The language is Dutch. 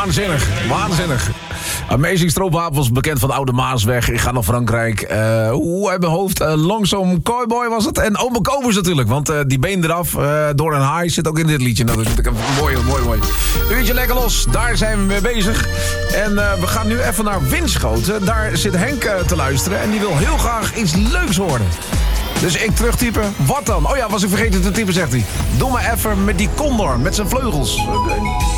Waanzinnig. Amazing Stroopwafels, bekend van de Oude Maasweg. Ik ga naar Frankrijk. Uit mijn hoofd. Lonesome Cowboy was het. En Ome Kobus natuurlijk. Want die been eraf door een haai zit ook in dit liedje. Dat is natuurlijk mooi. Uurtje lekker los. Daar zijn we mee bezig. En we gaan nu even naar Winschoten. Daar zit Henk te luisteren. En die wil heel graag iets leuks horen. Dus ik terugtypen. Wat dan? Oh ja, was ik vergeten te typen, zegt hij. Doe maar even met die condor, met zijn vleugels. Oké.